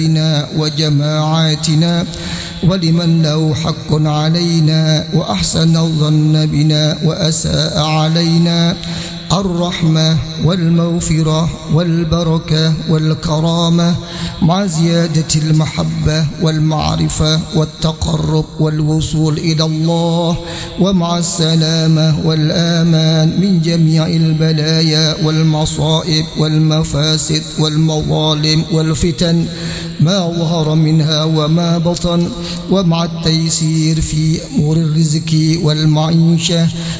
وجماعاتنا ولمن له حق علينا وأحسن الظن بنا وأساء علينا الرحمة والمغفرة والبركة والكرامة مع زيادة المحبة والمعرفة والتقرب والوصول إلى الله ومع السلامة والآمان من جميع البلايا والمصائب والمفاسد والمظالم والفتن ما ظهر منها وما بطن ومع التيسير في أمور الرزق والمعيشة